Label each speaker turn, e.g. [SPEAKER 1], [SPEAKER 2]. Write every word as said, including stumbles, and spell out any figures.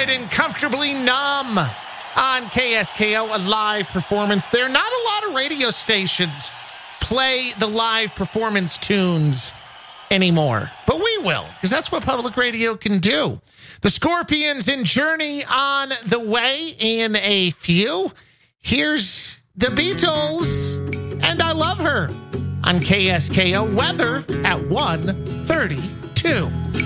[SPEAKER 1] Liquid and Comfortably Numb on K S K O, a live performance there. Not a lot of radio stations play the live performance tunes anymore, but we will, because that's what public radio can do. The Scorpions and Journey on the way in a few. Here's the Beatles, and I Love Her on K S K O. Weather at one thirty-two.